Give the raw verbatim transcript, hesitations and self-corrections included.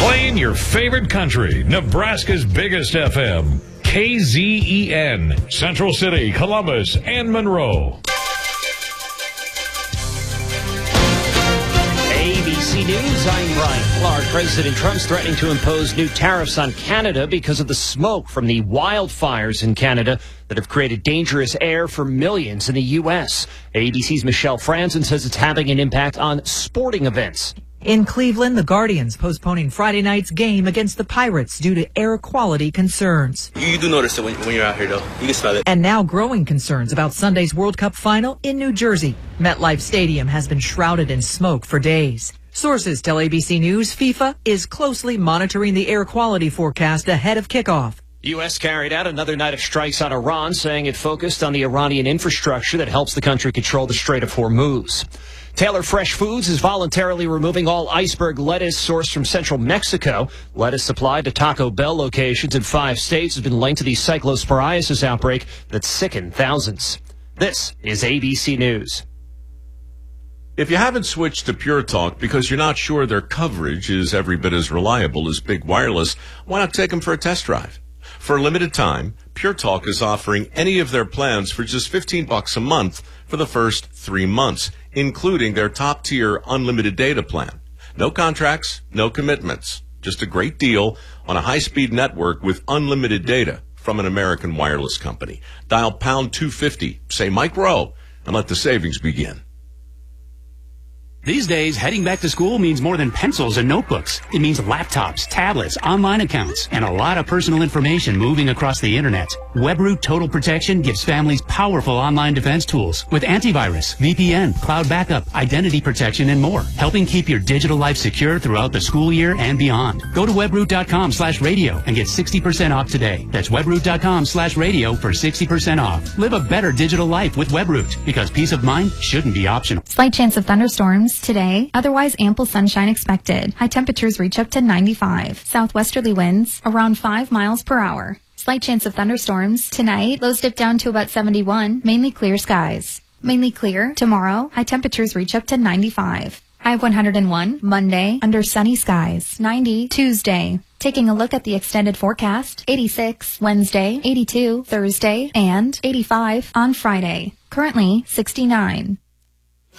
Playing your favorite country, Nebraska's biggest F M. K Z E N, Central City, Columbus, and Monroe. A B C News, I'm Brian Clark. President Trump's threatening to impose new tariffs on Canada because of the smoke from the wildfires in Canada that have created dangerous air for millions in the U S. A B C's Michelle Franzen says it's having an impact on sporting events. In Cleveland, the Guardians postponing Friday night's game against the Pirates due to air quality concerns. You do notice it when, when you're out here, though. You can smell it. And now growing concerns about Sunday's World Cup final in New Jersey. MetLife Stadium has been shrouded in smoke for days. Sources tell A B C News FIFA is closely monitoring the air quality forecast ahead of kickoff. U S carried out another night of strikes on Iran, saying it focused on the Iranian infrastructure that helps the country control the Strait of Hormuz. Taylor Fresh Foods is voluntarily removing all iceberg lettuce sourced from central Mexico. Lettuce supplied to Taco Bell locations in five states has been linked to the cyclosporiasis outbreak that sickened thousands. This is A B C News. If you haven't switched to Pure Talk because you're not sure their coverage is every bit as reliable as Big Wireless, why not take them for a test drive? For a limited time, Pure Talk is offering any of their plans for just fifteen bucks a month for the first three months, including their top-tier unlimited data plan. No contracts, no commitments. Just a great deal on a high-speed network with unlimited data from an American wireless company. Dial pound two fifty, say Mike Rowe, and let the savings begin. These days, heading back to school means more than pencils and notebooks. It means laptops, tablets, online accounts, and a lot of personal information moving across the internet. WebRoot Total Protection gives families powerful online defense tools with antivirus, V P N, cloud backup, identity protection, and more, helping keep your digital life secure throughout the school year and beyond. Go to webroot.com slash radio and get sixty percent off today. That's webroot.com slash radio for sixty percent off. Live a better digital life with WebRoot, because peace of mind shouldn't be optional. Slight chance of thunderstorms today, otherwise ample sunshine expected. High temperatures reach up to ninety-five. Southwesterly winds around five miles per hour. Slight chance of thunderstorms tonight. Lows dip down to about seventy-one. Mainly clear skies. Mainly clear tomorrow. High temperatures reach up to ninety-five. High one hundred one Monday under sunny skies. ninety Tuesday. Taking a look at the extended forecast. eighty-six Wednesday, eighty-two Thursday, and eighty-five on Friday. Currently sixty-nine.